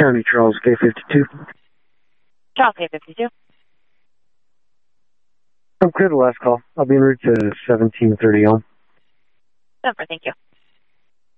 County, Charles K52. Charles K52. I'm clear the last call. I'll be en route to 1730 Elm. Super, thank you.